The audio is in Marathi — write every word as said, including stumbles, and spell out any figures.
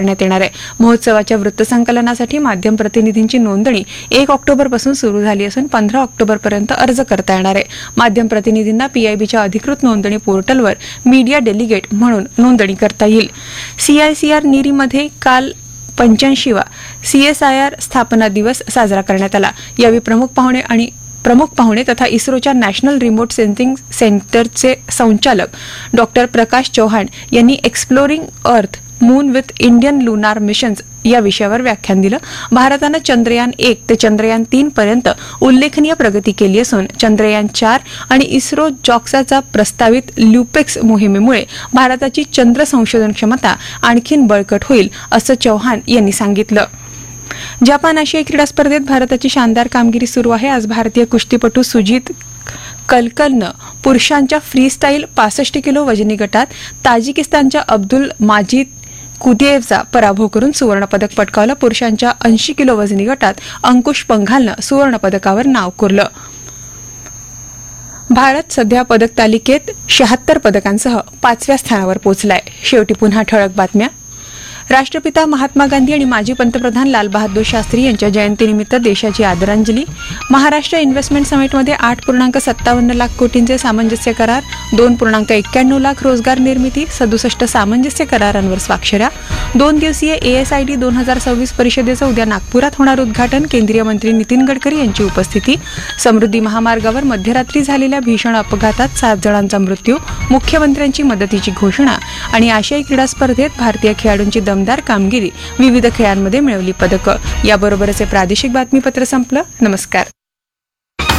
करण्यात येणार आहे. महोत्सवाच्या वृत्तसंकलनासाठी माध्यम प्रतिनिधींची नोंदणी एक ऑक्टोबर पासून सुरू झाली असून पंधरा ऑक्टोबर पर्यंत अर्ज करता येणार आहे. माध्यम प्रतिनिधींना पीआयबीच्या अधिकृत नोंदणी पोर्टलवर मीडिया डेलिगेट म्हणून नोंदणी करता येईल. सीआयसीआर नीरीमध्ये काल पंच्याऐंशीवा सीएसआयआर स्थापना दिवस साजरा करण्यात आला. यावेळी प्रमुख पाहुणे आणि प्रमुख पाहुणे तथा इस्रोच्या नॅशनल रिमोट सेन्सिंग सेंटरचे संचालक डॉक्टर प्रकाश चौहान यांनी exploring earth moon with Indian lunar missions या विषयावर व्याख्यान दिलं. भारतानं चंद्रयान एक ते चंद्रयान तीन पर्यंत उल्लेखनीय प्रगती केली असून चंद्रयान चार आणि इस्रो जॉक्साचा प्रस्तावित ल्युपेक्स मोहिमेमुळे भारताची चंद्र संशोधन क्षमता आणखीन बळकट होईल असं चौहान यांनी सांगितलं. जपान आशियाई क्रीडा स्पर्धेत भारताची शानदार कामगिरी सुरू आहे. आज भारतीय कुस्तीपटू सुजित कलकलनं पुरुषांच्या फ्रीस्टाईल पासष्ट किलो वजनी गटात ताजिकिस्तानच्या अब्दुल माजिद कुदिएव्हचा पराभव करून सुवर्णपदक पटकावलं. पुरुषांच्या ऐंशी किलो वजनी गटात अंकुश पंघालनं सुवर्णपदकावर नाव कोरलं. भारत सध्या पदक तालिकेत शहात्तर पदकांसह पाचव्या स्थानावर पोहोचलाय. शेवटी पुन्हा ठळक बातम्या. राष्ट्रपिता महात्मा गांधी आणि माजी पंतप्रधान लालबहादूर शास्त्री यांच्या जयंतीनिमित्त देशाची आदरांजली. महाराष्ट्र इन्व्हेस्टमेंट समिटमध्ये आठ पूर्णांक सत्तावन्न लाख कोटींचे सामंजस्य करार, दोन पूर्णांक एक्क्याण्णव लाख रोजगार निर्मिती, सदुसष्ट सामंजस्य करारांवर स्वाक्षऱ्या. दोन दिवसीय एएसआयडी दोन हजार सव्वीस परिषदेचं उद्या नागपुरात होणार उद्घाटन. केंद्रीय मंत्री नितीन गडकरी यांची उपस्थिती. समृद्धी महामार्गावर मध्यरात्री झालेल्या भीषण अपघातात सात जणांचा मृत्यू, मुख्यमंत्र्यांची मदतीची घोषणा. आणि आशियाई क्रीडा स्पर्धेत भारतीय खेळाडूंची दमदार कामगिरी, विविध खेळांमध्ये मिळवली पदकं. याबरोबरच हे प्रादेशिक बातमीपत्र संपलं. नमस्कार.